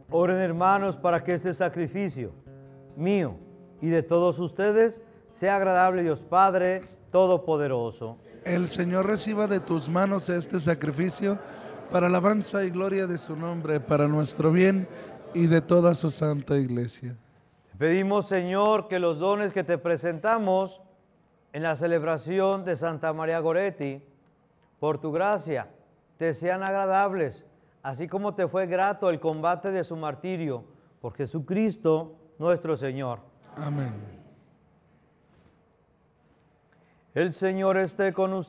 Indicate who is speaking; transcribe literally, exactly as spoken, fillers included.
Speaker 1: Oren, hermanos, para que este sacrificio mío y de todos ustedes sea agradable a Dios Padre Todopoderoso.
Speaker 2: El Señor reciba de tus manos este sacrificio para alabanza y gloria de su nombre, para nuestro bien y de toda su santa iglesia.
Speaker 1: Te pedimos, Señor, que los dones que te presentamos en la celebración de Santa María Goretti, por tu gracia, te sean agradables, así como te fue grato el combate de su martirio, por Jesucristo nuestro Señor.
Speaker 2: Amén.
Speaker 1: El Señor esté con ustedes.